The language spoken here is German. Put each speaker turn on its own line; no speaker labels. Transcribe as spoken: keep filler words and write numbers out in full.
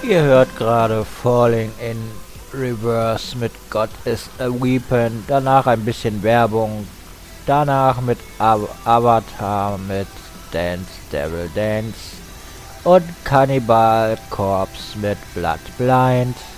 Ihr hört gerade Falling in Reverse mit God is a Weapon, danach ein bisschen Werbung, danach mit Av Avatar mit Dance Devil Dance und Cannibal Corpse mit Blood Blind.